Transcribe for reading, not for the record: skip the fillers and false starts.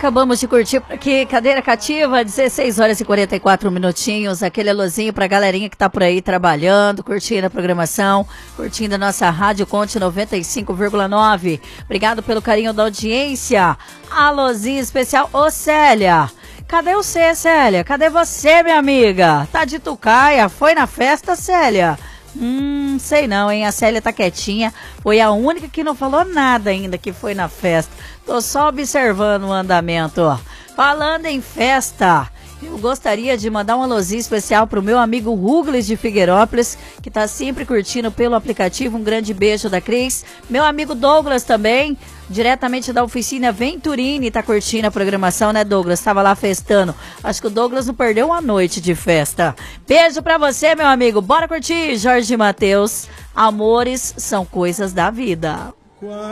Acabamos de curtir por aqui, Cadeira Cativa, 16 horas e 44 minutinhos, aquele alôzinho pra galerinha que tá por aí trabalhando, curtindo a programação, curtindo a nossa Rádio Conte 95,9. Obrigado pelo carinho da audiência. Alôzinho especial, ô Célia. Cadê você, Célia? Cadê você, minha amiga? Tá de tucaia? Foi na festa, Célia? Sei não, hein? A Célia tá quietinha. Foi a única que não falou nada ainda que foi na festa. Tô só observando o andamento, ó. Falando em festa, eu gostaria de mandar um alôzinho especial pro meu amigo Ruglis de Figueirópolis, que tá sempre curtindo pelo aplicativo. Um grande beijo da Cris. Meu amigo Douglas também, diretamente da oficina Venturini, tá curtindo a programação, né, Douglas? Tava lá festando. Acho que o Douglas não perdeu uma noite de festa. Beijo pra você, meu amigo. Bora curtir, Jorge Mateus. Amores são coisas da vida.